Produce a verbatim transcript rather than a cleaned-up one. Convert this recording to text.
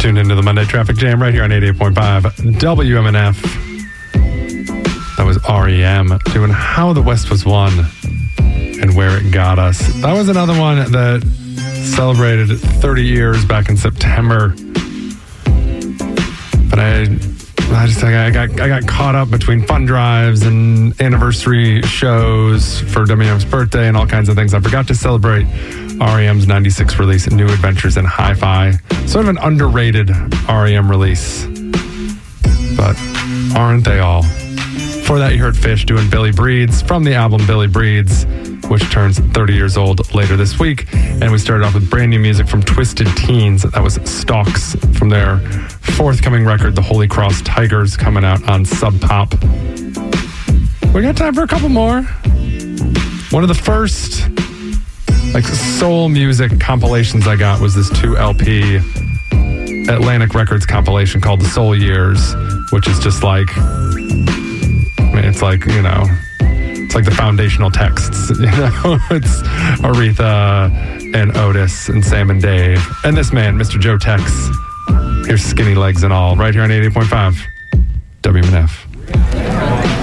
tuned into the Monday Traffic Jam right here on eighty-eight point five W M N F. That was R E M doing How the West Was Won and Where It Got Us. That was another one that celebrated thirty years back in September. But I, I just I got I got caught up between fund drives and anniversary shows for W M F's birthday and all kinds of things. I forgot to celebrate R E M's ninety-six release, New Adventures in Hi-Fi. Sort of an underrated R E M release. But aren't they all? Before that, you heard Fish doing Billy Breeds from the album Billy Breeds, which turns thirty years old later this week. And we started off with brand new music from Twisted Teens. That was Stalks from their forthcoming record, The Holy Cross Tigers, coming out on Sub Pop. We got time for a couple more. One of the first like soul music compilations I got was this two L P Atlantic Records compilation called The Soul Years, which is just like, I mean, it's like, you know, it's like the foundational texts, you know, it's Aretha and Otis and Sam and Dave. And this man, Mister Joe Tex, here's Skinny Legs and All, right here on eighty-eight point five W M N F.